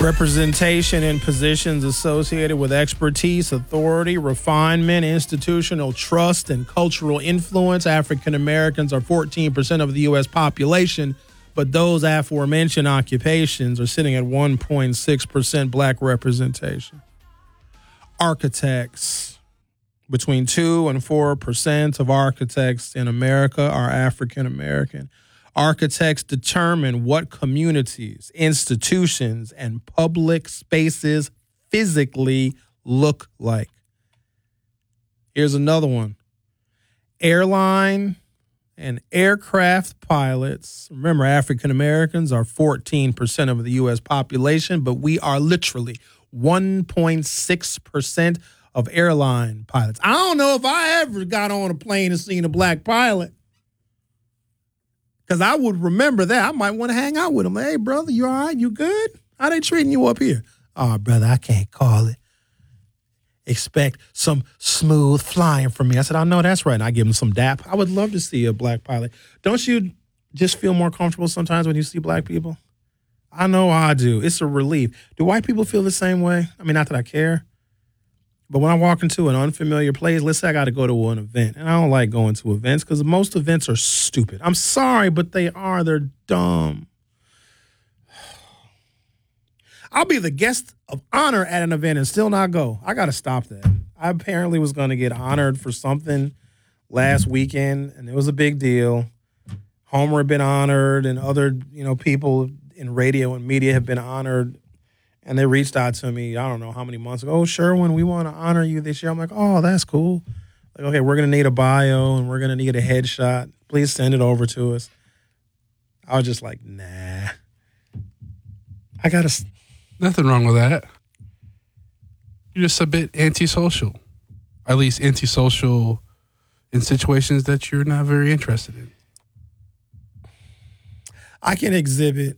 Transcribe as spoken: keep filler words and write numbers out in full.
Representation in positions associated with expertise, authority, refinement, institutional trust, and cultural influence. African Americans are fourteen percent of the U S population, but those aforementioned occupations are sitting at one point six percent black representation. Architects. Between two and four percent of architects in America are African American. Architects determine what communities, institutions, and public spaces physically look like. Here's another one. Airline and aircraft pilots. Remember, African Americans are fourteen percent of the U S population, but we are literally one point six percent of airline pilots. I don't know if I ever got on a plane and seen a black pilot. Because I would remember that. I might want to hang out with him. Hey, brother, you all right? You good? How they treating you up here? Oh, brother, I can't call it. Expect some smooth flying from me. I said, I know that's right. And I give him some dap. I would love to see a black pilot. Don't you just feel more comfortable sometimes when you see black people? I know I do. It's a relief. Do white people feel the same way? I mean, not that I care. But when I walk into an unfamiliar place, let's say I got to go to an event, and I don't like going to events because most events are stupid. I'm sorry, but they are. They're dumb. I'll be the guest of honor at an event and still not go. I got to stop that. I apparently was going to get honored for something last weekend, and it was a big deal. Homer had been honored, and other, you know, people in radio and media have been honored. And they reached out to me, I don't know how many months ago. Oh, Sherwin, we want to honor you this year. I'm like, oh, that's cool. Like, okay, we're going to need a bio and we're going to need a headshot. Please send it over to us. I was just like, nah. I got to. Nothing wrong with that. You're just a bit antisocial. At least antisocial in situations that you're not very interested in. I can exhibit